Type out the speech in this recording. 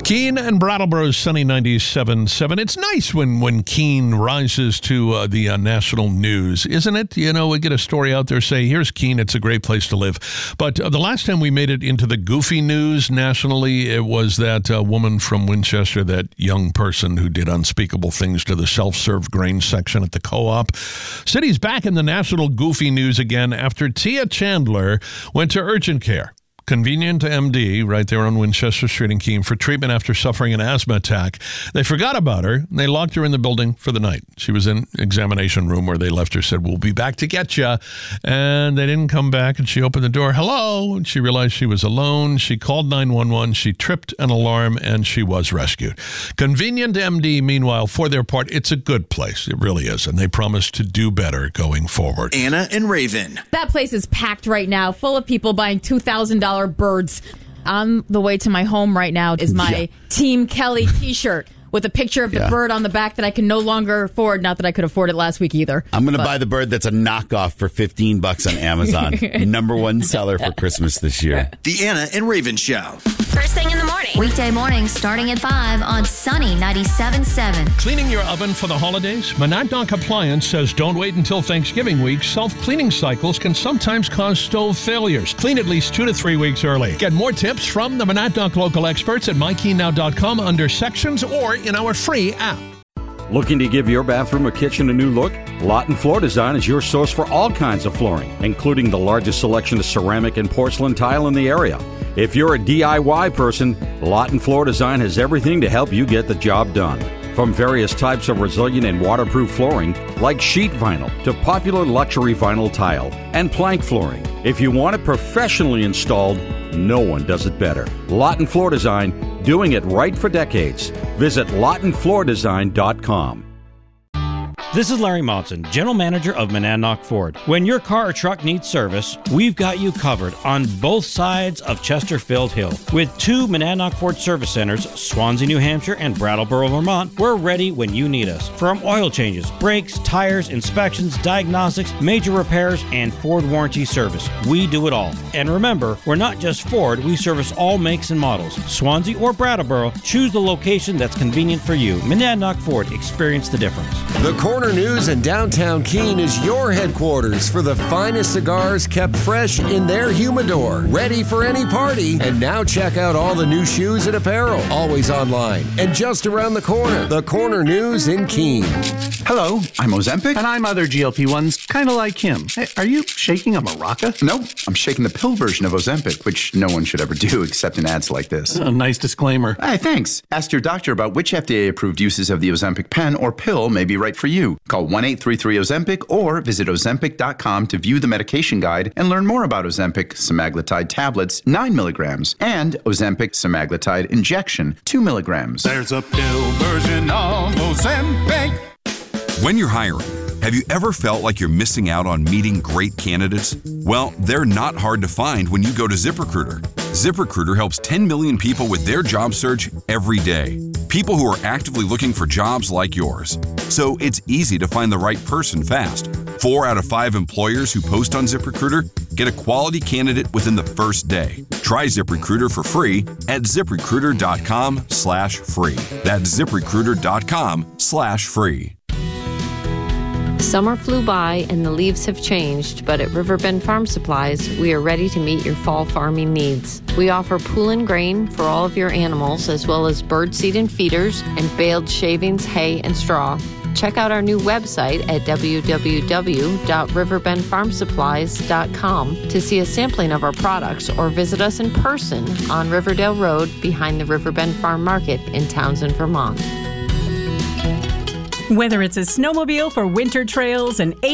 Keene and Brattleboro's sunny 97.7. It's nice when Keene rises to the national news, isn't it? You know, we get a story out there, say, here's Keene, it's a great place to live. But the last time we made it into the goofy news nationally, it was that woman from Winchester, that young person who did unspeakable things to the self-serve grain section at the co-op. City's back in the national goofy news again after Tia Chandler went to urgent care. Convenient MD, right there on Winchester Street in Keene, for treatment after suffering an asthma attack. They forgot about her, and they locked her in the building for the night. She was in examination room where they left her, said, we'll be back to get you. And they didn't come back, and she opened the door. Hello. And she realized she was alone. She called 911. She tripped an alarm, and she was rescued. Convenient MD, meanwhile, for their part, it's a good place. It really is. And they promise to do better going forward. Anna and Raven. That place is packed right now, full of people buying $2,000 birds. On the way to my home right now is my Team Kelly t-shirt with a picture of the bird on the back that I can no longer afford. Not that I could afford it last week either. I'm going to buy the bird that's a knockoff for $15 on Amazon. Number one seller for Christmas this year. The Anna and Raven Show. First thing in the morning. Weekday mornings starting at 5 on Sunny 97.7. Cleaning your oven for the holidays? Monadnock Appliance says don't wait until Thanksgiving week. Self-cleaning cycles can sometimes cause stove failures. Clean at least 2 to 3 weeks early. Get more tips from the Monadnock local experts at mykeynow.com under sections or in our free app. Looking to give your bathroom or kitchen a new look? Lawton Floor Design is your source for all kinds of flooring, including the largest selection of ceramic and porcelain tile in the area. If you're a DIY person, Lawton Floor Design has everything to help you get the job done. From various types of resilient and waterproof flooring, like sheet vinyl, to popular luxury vinyl tile and plank flooring. If you want it professionally installed, no one does it better. Lawton Floor Design, doing it right for decades. Visit LawtonFloorDesign.com. This is Larry Monson, General Manager of Monadnock Ford. When your car or truck needs service, we've got you covered on both sides of Chesterfield Hill. With 2 Monadnock Ford service centers, Swansea, New Hampshire, and Brattleboro, Vermont, we're ready when you need us. From oil changes, brakes, tires, inspections, diagnostics, major repairs, and Ford warranty service, we do it all. And remember, we're not just Ford, we service all makes and models. Swansea or Brattleboro, choose the location that's convenient for you. Monadnock Ford, experience the difference. The Corner News in downtown Keene is your headquarters for the finest cigars kept fresh in their humidor, ready for any party. And now check out all the new shoes and apparel, always online and just around the corner. The Corner News in Keene. Hello, I'm Ozempic. And I'm other GLP-1s, kind of like him. Hey, are you shaking a maraca? No, I'm shaking the pill version of Ozempic, which no one should ever do except in ads like this. A nice disclaimer. Hey, thanks. Ask your doctor about which FDA-approved uses of the Ozempic pen or pill may be right for you. Call 1-833-OZEMPIC or visit Ozempic.com to view the medication guide and learn more about Ozempic semaglutide tablets, 9 milligrams, and Ozempic semaglutide injection, 2 milligrams. There's a pill version of Ozempic. When you're hiring, have you ever felt like you're missing out on meeting great candidates? Well, they're not hard to find when you go to ZipRecruiter. ZipRecruiter helps 10 million people with their job search every day. People who are actively looking for jobs like yours. So it's easy to find the right person fast. 4 out of 5 employers who post on ZipRecruiter get a quality candidate within the first day. Try ZipRecruiter for free at ZipRecruiter.com/free. That's ZipRecruiter.com/free. Summer flew by and the leaves have changed, but at Riverbend Farm Supplies, we are ready to meet your fall farming needs. We offer pool and grain for all of your animals, as well as bird seed and feeders, and baled shavings, hay, and straw. Check out our new website at www.riverbendfarmsupplies.com to see a sampling of our products, or visit us in person on Riverdale Road behind the Riverbend Farm Market in Townsend, Vermont. Whether it's a snowmobile for winter trails, an